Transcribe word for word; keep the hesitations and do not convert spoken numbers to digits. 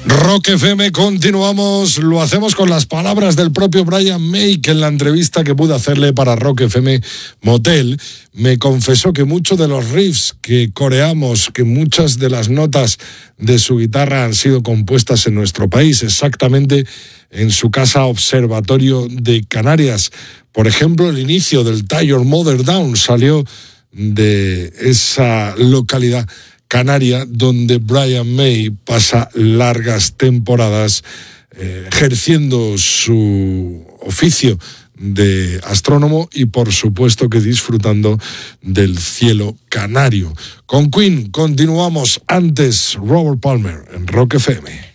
Rock F M, continuamos, lo hacemos con las palabras del propio Brian May, que en la entrevista que pude hacerle para Rock F M Motel, me confesó que muchos de los riffs que coreamos, que muchas de las notas de su guitarra han sido compuestas en nuestro país, exactamente en su casa Observatorio de Canarias. Por ejemplo, el inicio del Tie Your Mother Down salió de esa localidad canaria, donde Brian May pasa largas temporadas eh, ejerciendo su oficio de astrónomo y por supuesto que disfrutando del cielo canario. Con Queen continuamos, antes Robert Palmer en Rock F M.